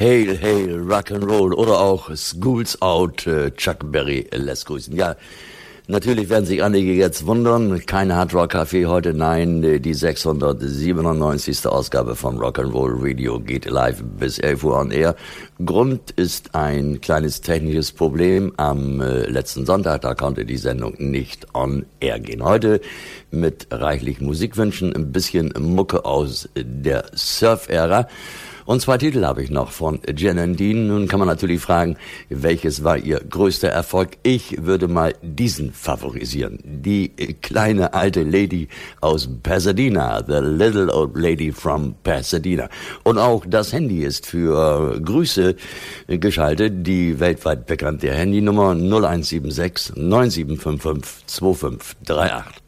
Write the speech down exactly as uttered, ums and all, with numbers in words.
Hail, Hail, Rock'n'Roll oder auch Schools Out, äh, Chuck Berry lässt grüßen. Ja, natürlich werden sich einige jetzt wundern, kein Hardrock-Café heute, nein, die sechshundertsiebenundneunzigste Ausgabe von Rock'n'Roll Radio geht live bis elf Uhr on air. Grund ist ein kleines technisches Problem am äh, letzten Sonntag, da konnte die Sendung nicht on air gehen. Heute mit reichlich Musikwünschen, ein bisschen Mucke aus der Surf-Ära. Und zwei Titel habe ich noch von Jen and Dean. Nun kann man natürlich fragen, welches war ihr größter Erfolg? Ich würde mal diesen favorisieren. Die kleine alte Lady aus Pasadena. The Little Old Lady from Pasadena. Und auch das Handy ist für Grüße geschaltet. Die weltweit bekannte Handynummer null eins sieben sechs neun sieben fünf fünf zwei fünf drei acht.